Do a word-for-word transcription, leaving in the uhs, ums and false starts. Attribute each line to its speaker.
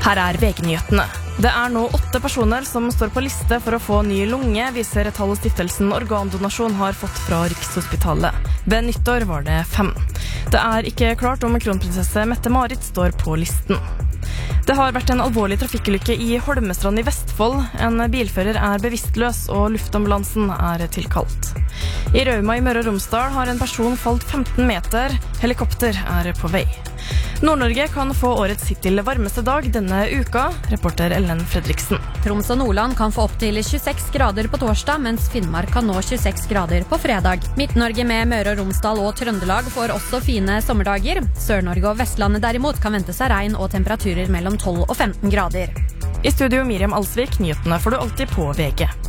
Speaker 1: Her er V G-nyhetene. Det er nå åtte personer som står på liste for å få ny lunge, viser tall stiftelsen Organdonasjon har fått fra Rikshospitalet. Ved nyttår var det fem. Det er ikke klart om kronprinsesse Mette-Marit står på listen. Det har vært en alvorlig trafikkulykke i Holmestrand i Vestfold. En bilfører er bevisstløs, og luftambulansen er tilkalt. I Rauma i Møre og Romsdal har en person falt femten meter. Helikopter er på vei. Nord-Norge kan få årets hittil varmeste dag denne uka, reporter Ellen Fredriksen.
Speaker 2: Troms og Nordland kan få opp til tjueseks grader på torsdag, mens Finnmark kan nå tjueseks grader på fredag. Midt-Norge med Møre og Romsdal og Trøndelag får også fine sommerdager. Sør-Norge og Vestlandet derimot kan vente seg regn og temperaturer mellom tolv og femten grader.
Speaker 1: I studio Miriam Alsvik, nyhetene får du alltid på V G.